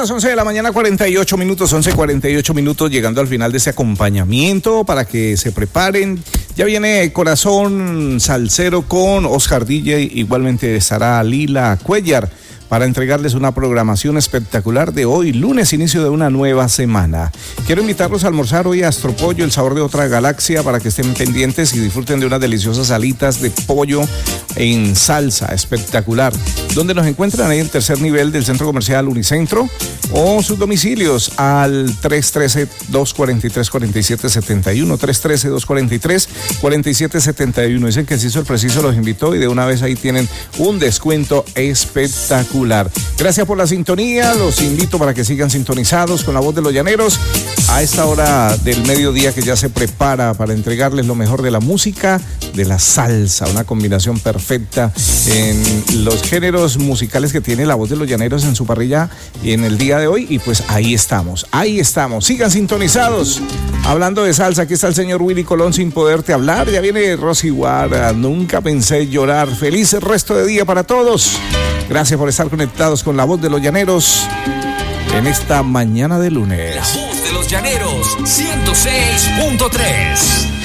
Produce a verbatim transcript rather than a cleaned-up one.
las once de la mañana, cuarenta y ocho minutos, once cuarenta y ocho minutos, llegando al final de este acompañamiento para que se preparen. Ya viene Corazón Salsero con Oscar D J, igualmente estará Lila Cuellar para entregarles una programación espectacular de hoy, lunes, inicio de una nueva semana. Quiero invitarlos a almorzar hoy a Astropollo, el sabor de otra galaxia, para que estén pendientes y disfruten de unas deliciosas alitas de pollo en salsa, espectacular. Donde nos encuentran ahí en el tercer nivel del Centro Comercial Unicentro, o sus domicilios al tres uno tres, dos cuatro tres, cuatro siete siete uno, tres uno tres, dos cuatro tres, cuatro siete siete uno. Dicen que el Ciso el Preciso los invitó y de una vez ahí tienen un descuento espectacular. Gracias por la sintonía, los invito para que sigan sintonizados con La Voz de los Llaneros a esta hora del mediodía que ya se prepara para entregarles lo mejor de la música, de la salsa, una combinación perfecta en los géneros musicales que tiene La Voz de los Llaneros en su parrilla y en el día de hoy, y pues ahí estamos, ahí estamos, sigan sintonizados. Hablando de salsa, aquí está el señor Willy Colón sin poderte hablar, ya viene Rosy Guara, Nunca Pensé Llorar. Feliz resto de día para todos. Gracias por estar conectados con La Voz de los Llaneros en esta mañana de lunes. La Voz de los Llaneros, ciento seis punto tres.